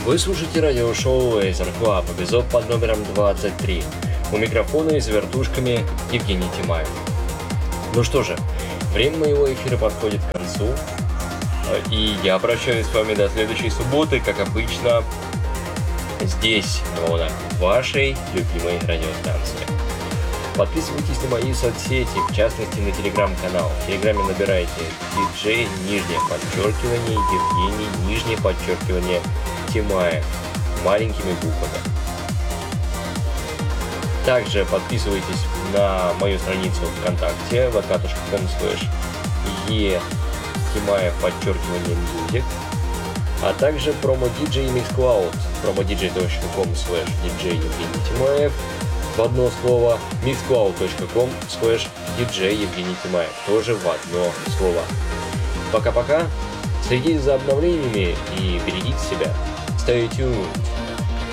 Вы слушаете радиошоу Laser Club, эпизод под номером 23. У микрофона и за вертушками Евгений Тимаев. Ну что же, время моего эфира подходит к концу, и я прощаюсь с вами до следующей субботы, как обычно, здесь, на волнах вашей любимой радиостанции. Подписывайтесь на мои соцсети, в частности на телеграм-канал. В телеграме набирайте DJ, Евгений, Тимаев, маленькими буквами. Также подписывайтесь на мою страницу ВКонтакте, vk.com/e_Тимаев_music, а также промо-диджей и Mixcloud, promodj.com/DJ Евгений Тимаев, в одно слово, mixcloud.com/DJ Евгений Тимаев, тоже в одно слово. Пока-пока, следите за обновлениями и берегите себя. Stay tuned.